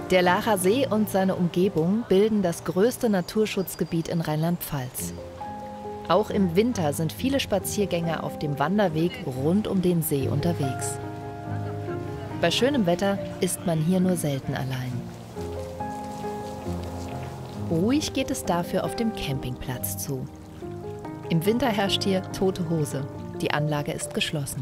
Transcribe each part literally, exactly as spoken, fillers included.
Der Laacher See und seine Umgebung bilden das größte Naturschutzgebiet in Rheinland-Pfalz. Auch im Winter sind viele Spaziergänger auf dem Wanderweg rund um den See unterwegs. Bei schönem Wetter ist man hier nur selten allein. Ruhig geht es dafür auf dem Campingplatz zu. Im Winter herrscht hier tote Hose. Die Anlage ist geschlossen.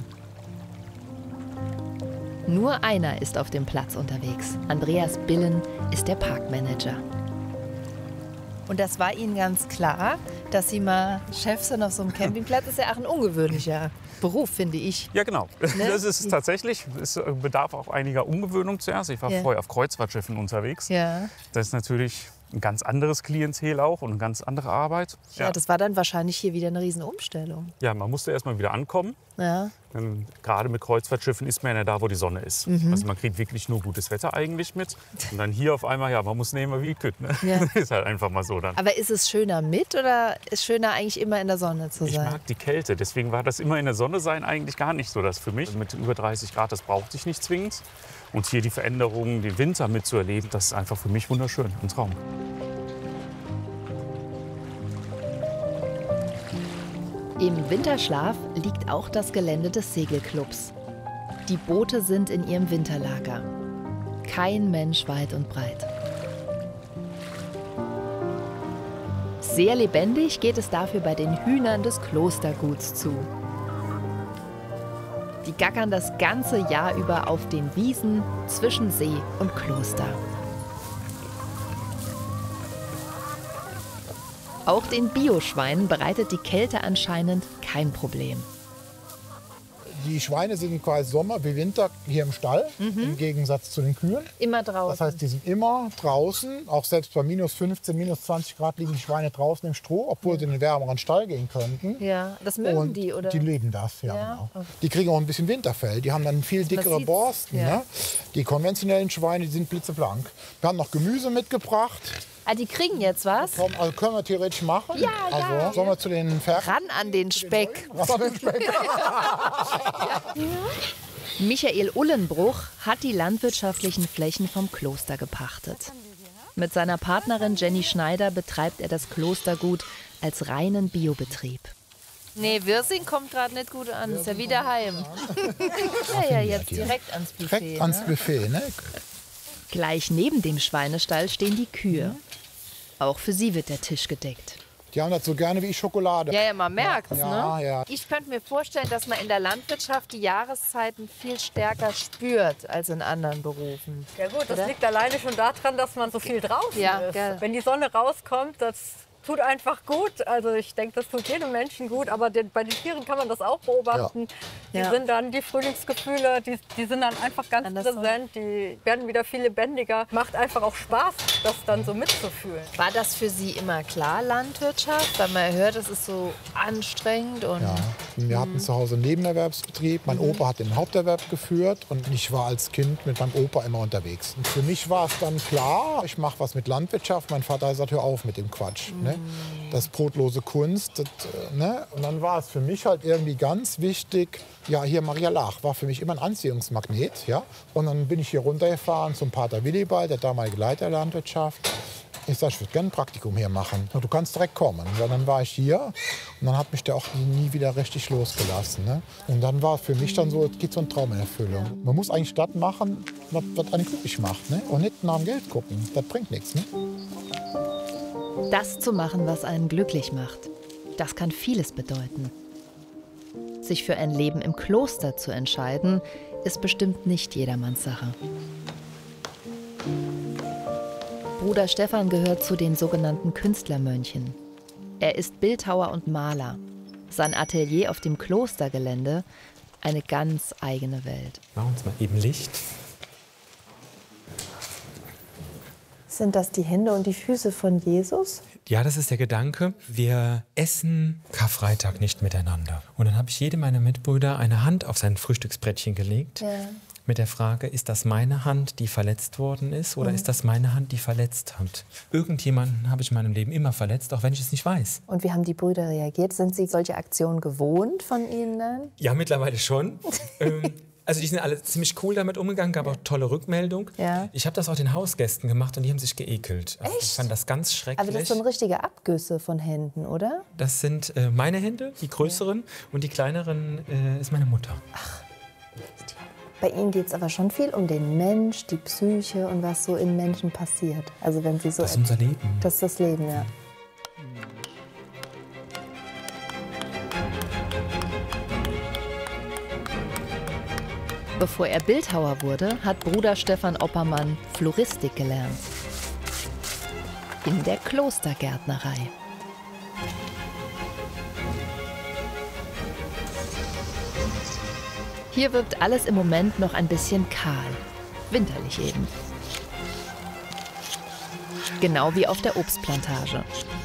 Nur einer ist auf dem Platz unterwegs. Andreas Billen ist der Parkmanager. Und das war Ihnen ganz klar, dass Sie mal Chef sind auf so einem Campingplatz? Das ist ja auch ein ungewöhnlicher Beruf, finde ich. Ja, genau. Ne? Das ist tatsächlich. Es bedarf auch einiger Umgewöhnung zuerst. Ich war ja. vorher auf Kreuzfahrtschiffen unterwegs. Ja. Das ist natürlich ein ganz anderes Klientel auch und eine ganz andere Arbeit. Ja, ja, das war dann wahrscheinlich hier wieder eine Riesenumstellung. Ja, man musste erst mal wieder ankommen. Ja. Dann, gerade mit Kreuzfahrtschiffen ist man ja da, wo die Sonne ist. Mhm. Also man kriegt wirklich nur gutes Wetter eigentlich mit. Und dann hier auf einmal, ja, man muss nehmen wie kütt. Ne? Ja. Ist halt einfach mal so dann. Aber ist es schöner mit oder ist schöner eigentlich immer in der Sonne zu sein? Ich mag die Kälte, deswegen war das immer in der Sonne sein eigentlich gar nicht so das für mich. Mit über dreißig Grad, das brauchte ich nicht zwingend. Und hier die Veränderungen, den Winter mitzuerleben, das ist einfach für mich wunderschön, ein Traum. Im Winterschlaf liegt auch das Gelände des Segelclubs. Die Boote sind in ihrem Winterlager. Kein Mensch weit und breit. Sehr lebendig geht es dafür bei den Hühnern des Klosterguts zu. Die gackern das ganze Jahr über auf den Wiesen zwischen See und Kloster. Auch den Bioschweinen bereitet die Kälte anscheinend kein Problem. Die Schweine sind quasi Sommer wie Winter hier im Stall, mhm. im Gegensatz zu den Kühen. Immer draußen. Das heißt, die sind immer draußen. Auch selbst bei minus fünfzehn, minus zwanzig Grad liegen die Schweine draußen im Stroh, obwohl sie in den wärmeren Stall gehen könnten. Ja, das mögen und die, oder? Die leben das, ja, ja. genau. Okay. Die kriegen auch ein bisschen Winterfell. Die haben dann viel dickere Borsten. Ja. Ne? Die konventionellen Schweine, die sind blitzeblank. Wir haben noch Gemüse mitgebracht. Ah, die kriegen jetzt was? Komm, also können wir theoretisch machen. Ja, also, ja. Sollen wir zu den Ferkel? Ran an den Speck. Ran an den Speck. Ja. Michael Ullenbruch hat die landwirtschaftlichen Flächen vom Kloster gepachtet. Mit seiner Partnerin Jenny Schneider betreibt er das Klostergut als reinen Biobetrieb. Nee, Wirsing kommt gerade nicht gut an. Ist ja wieder heim. Ja, ja, jetzt direkt ans Buffet. Direkt ans Buffet, ne? Gleich neben dem Schweinestall stehen die Kühe. Auch für sie wird der Tisch gedeckt. Die haben das so gerne wie Schokolade. Ja, ja, man merkt es, ja, ne? Ja. Ich könnte mir vorstellen, dass man in der Landwirtschaft die Jahreszeiten viel stärker spürt als in anderen Berufen. Ja gut, das Oder? liegt alleine schon daran, dass man so viel draußen ja, ist. Gell. Wenn die Sonne rauskommt, das tut einfach gut. Also ich denke, das tut jedem Menschen gut. Aber den, bei den Tieren kann man das auch beobachten. Ja. Die ja. sind dann, die Frühlingsgefühle, die, die sind dann einfach ganz Anders präsent. Die werden wieder viel lebendiger. Macht einfach auch Spaß, das dann so mitzufühlen. War das für Sie immer klar, Landwirtschaft? Weil man hört, es ist so anstrengend. Und ja. Wir hatten zu Hause einen Nebenerwerbsbetrieb. Mein mhm. Opa hat den Haupterwerb geführt. Und ich war als Kind mit meinem Opa immer unterwegs. Und für mich war es dann klar, ich mache was mit Landwirtschaft. Mein Vater hat gesagt, hör auf mit dem Quatsch. Mhm. Ne? Das brotlose Kunst. Das, ne? Und dann war es für mich halt irgendwie ganz wichtig, ja, hier Maria Laach war für mich immer ein Anziehungsmagnet. Ja? Und dann bin ich hier runtergefahren zum Pater Willibald, der damalige Leiter der Landwirtschaft. Ich sag, ich würde gerne ein Praktikum hier machen. Du kannst direkt kommen. Ja, dann war ich hier und dann hat mich der auch nie wieder richtig losgelassen. Ne? Und dann war für mich dann so, es geht so eine Traumerfüllung. Man muss eigentlich das machen, was, was einen glücklich macht. Ne? Und nicht nach dem Geld gucken. Das bringt nichts. Ne? Das zu machen, was einen glücklich macht, das kann vieles bedeuten. Sich für ein Leben im Kloster zu entscheiden, ist bestimmt nicht jedermanns Sache. Bruder Stefan gehört zu den sogenannten Künstlermönchen. Er ist Bildhauer und Maler. Sein Atelier auf dem Klostergelände, eine ganz eigene Welt. Machen wir uns mal eben Licht. Sind das die Hände und die Füße von Jesus? Ja, das ist der Gedanke. Wir essen Karfreitag nicht miteinander. Und dann habe ich jedem meiner Mitbrüder eine Hand auf sein Frühstücksbrettchen gelegt. Ja. Mit der Frage, ist das meine Hand, die verletzt worden ist, oder mhm. ist das meine Hand, die verletzt hat? Irgendjemanden habe ich in meinem Leben immer verletzt, auch wenn ich es nicht weiß. Und wie haben die Brüder reagiert? Sind sie solche Aktionen gewohnt von Ihnen dann? Ja, mittlerweile schon. ähm, Also die sind alle ziemlich cool damit umgegangen, gab auch tolle Rückmeldung. Ja. Ich habe das auch den Hausgästen gemacht und die haben sich geekelt. Also Echt? ich fand das ganz schrecklich. Aber das sind richtige Abgüsse von Händen, oder? Das sind äh, meine Hände, die größeren, ja. und die kleineren äh, ist meine Mutter. Ach, bei Ihnen geht es aber schon viel um den Mensch, die Psyche und was so in Menschen passiert. Also wenn Sie so das ist unser Leben. Das ist das Leben, ja. Bevor er Bildhauer wurde, hat Bruder Stefan Oppermann Floristik gelernt. In der Klostergärtnerei. Hier wirkt alles im Moment noch ein bisschen kahl. Winterlich eben. Genau wie auf der Obstplantage.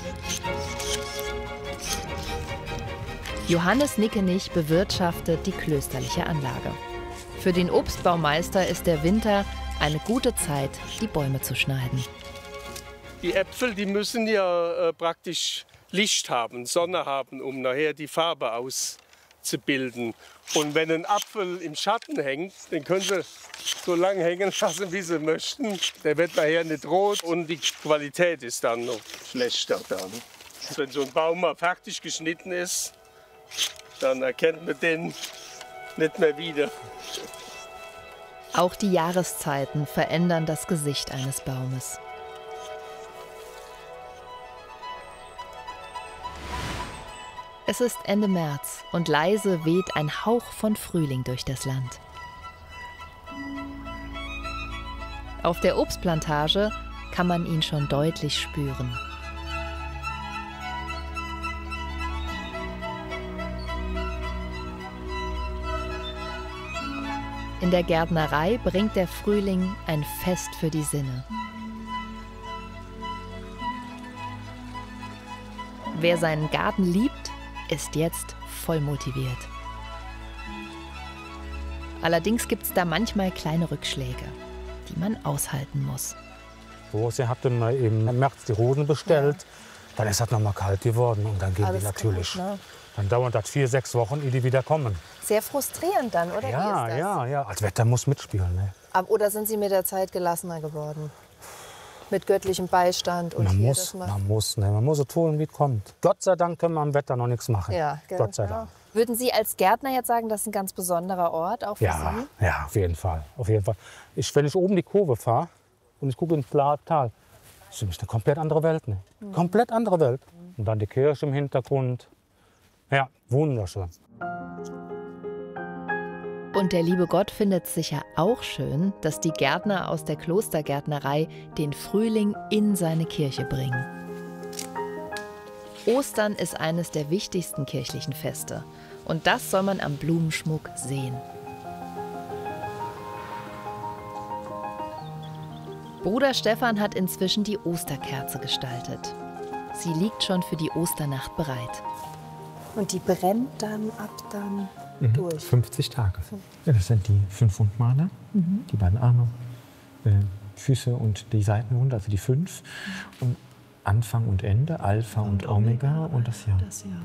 Johannes Nickenich bewirtschaftet die klösterliche Anlage. Für den Obstbaumeister ist der Winter eine gute Zeit, die Bäume zu schneiden. Die Äpfel, die müssen ja äh, praktisch Licht haben, Sonne haben, um nachher die Farbe auszubilden. Und wenn ein Apfel im Schatten hängt, den können Sie so lange hängen lassen, wie Sie möchten. Der wird nachher nicht rot und die Qualität ist dann noch schlechter. Dann. Wenn so ein Baum mal fertig geschnitten ist, dann erkennt man den nicht mehr wieder. Auch die Jahreszeiten verändern das Gesicht eines Baumes. Es ist Ende März und leise weht ein Hauch von Frühling durch das Land. Auf der Obstplantage kann man ihn schon deutlich spüren. In der Gärtnerei bringt der Frühling ein Fest für die Sinne. Wer seinen Garten liebt, ist jetzt voll motiviert. Allerdings gibt es da manchmal kleine Rückschläge, die man aushalten muss. Sie hatten mal im März die Rosen bestellt, ja. Dann ist das noch mal kalt geworden und dann gehen Alles die natürlich. Gut, ne? Dann dauert das vier, sechs Wochen, ehe die wieder kommen. Sehr frustrierend dann, oder? Ja, Wie ist das? ja, ja. Das Wetter muss mitspielen. Ne? Oder sind Sie mit der Zeit gelassener geworden? Mit göttlichem Beistand und man hier muss, das mal. Man muss, ne? Man muss es tun, wie es kommt. Gott sei Dank können wir am Wetter noch nichts machen. Ja, Gott sei Dank. Würden Sie als Gärtner jetzt sagen, das ist ein ganz besonderer Ort auch für ja, Sie? Ja, auf jeden Fall. Auf jeden Fall. Ich, wenn ich oben die Kurve fahre und ich gucke ins blaue Tal, ist für mich eine komplett andere Welt. Ne? Mhm. Komplett andere Welt. Und dann die Kirche im Hintergrund. Ja, wunderschön. Und der liebe Gott findet es sicher auch schön, dass die Gärtner aus der Klostergärtnerei den Frühling in seine Kirche bringen. Ostern ist eines der wichtigsten kirchlichen Feste. Und das soll man am Blumenschmuck sehen. Bruder Stefan hat inzwischen die Osterkerze gestaltet. Sie liegt schon für die Osternacht bereit. Und die brennt dann ab dann mhm. durch? fünfzig Tage. Ja, das sind die fünf Wundmaler, mhm. die beiden Arme, äh, Füße und die Seitenwunde, also die fünf. Und Anfang und Ende, Alpha und, und Omega, Omega und das Jahr. Das Jahr.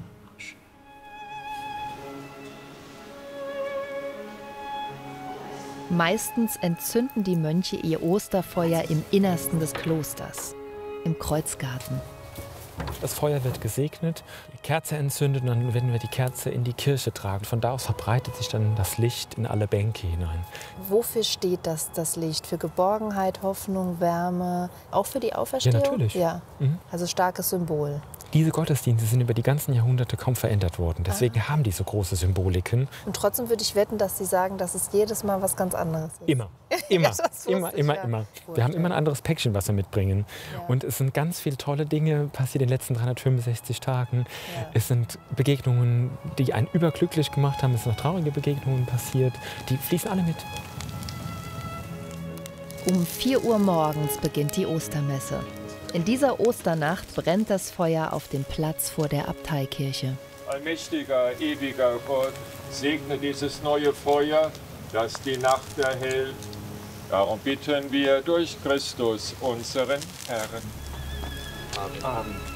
Meistens entzünden die Mönche ihr Osterfeuer im Innersten des Klosters, im Kreuzgarten. Das Feuer wird gesegnet, die Kerze entzündet und dann werden wir die Kerze in die Kirche tragen. Von da aus verbreitet sich dann das Licht in alle Bänke hinein. Wofür steht das, das Licht? Für Geborgenheit, Hoffnung, Wärme, auch für die Auferstehung? Ja, natürlich. Ja. Mhm. Also starkes Symbol. Diese Gottesdienste sind über die ganzen Jahrhunderte kaum verändert worden. Deswegen ah. haben die so große Symboliken. Und trotzdem würde ich wetten, dass Sie sagen, dass es jedes Mal was ganz anderes ist. Immer, immer, ja, immer, ich, immer, ja. immer. Gut, wir haben ja. immer ein anderes Päckchen, was wir mitbringen. Ja. Und es sind ganz viele tolle Dinge passiert in den letzten dreihundertfünfundsechzig Tagen. Ja. Es sind Begegnungen, die einen überglücklich gemacht haben. Es sind noch traurige Begegnungen passiert. Die fließen alle mit. Um vier Uhr morgens beginnt die Ostermesse. In dieser Osternacht brennt das Feuer auf dem Platz vor der Abteikirche. Allmächtiger, ewiger Gott, segne dieses neue Feuer, das die Nacht erhält. Darum bitten wir durch Christus, unseren Herrn. Amen. Amen.